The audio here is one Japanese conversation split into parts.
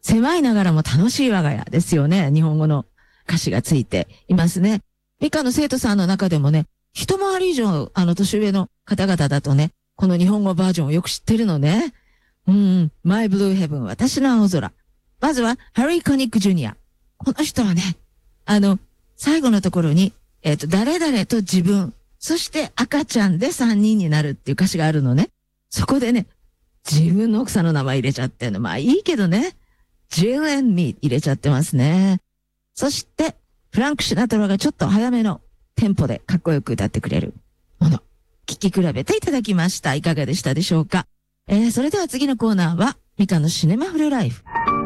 狭いながらも楽しい我が家ですよね。日本語の歌詞がついていますね。理科の生徒さんの中でもね、一回り以上、年上の方々だとね、この日本語バージョンをよく知ってるのね。My Blue Heaven 私の青空。まずは、ハリー・コニック・ジュニア。この人はね、最後のところに、誰々と自分、そして赤ちゃんで3人になるっていう歌詞があるのね。そこでね、自分の奥さんの名前入れちゃってんの。まあいいけどね。Jill and me 入れちゃってますね。そして、フランク・シナトラがちょっと早めのテンポでかっこよく歌ってくれるもの。聞き比べていただきました。いかがでしたでしょうか。それでは次のコーナーは、ミカのシネマフルライフ。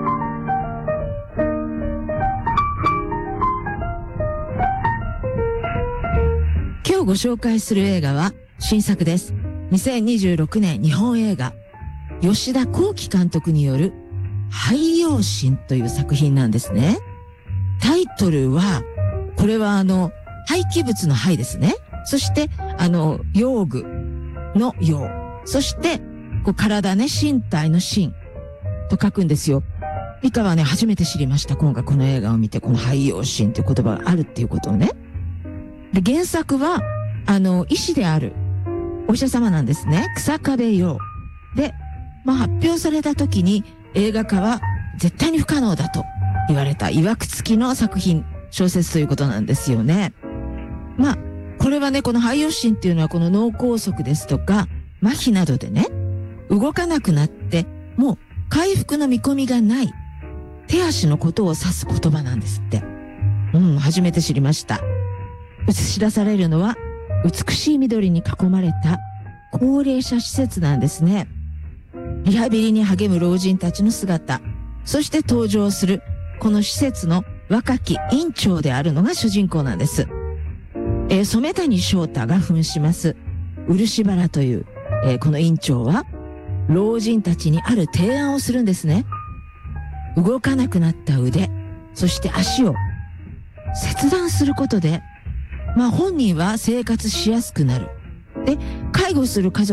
今日ご紹介する映画は新作です。2026年日本映画、吉田幸喜監督による廃用心という作品なんですね。タイトルは、これは廃棄物の廃ですね。そして、用具の用。そして、体ね、身体の身と書くんですよ。ミカはね、初めて知りました。今回この映画を見て、この廃用心という言葉があるっていうことをね。で、原作は、医師であるお医者様なんですね。草壁陽。で、発表された時に映画化は絶対に不可能だと言われた曰く付きの作品、小説ということなんですよね。これはね、この廃用心っていうのはこの脳梗塞ですとか、麻痺などでね、動かなくなって、もう回復の見込みがない手足のことを指す言葉なんですって。初めて知りました。映し出されるのは美しい緑に囲まれた高齢者施設なんですね。リハビリに励む老人たちの姿、そして登場するこの施設の若き院長であるのが主人公なんです。染谷翔太が扮します漆原という、この院長は老人たちにある提案をするんですね。動かなくなった腕、そして足を切断することで、本人は生活しやすくなる。で、介護する家族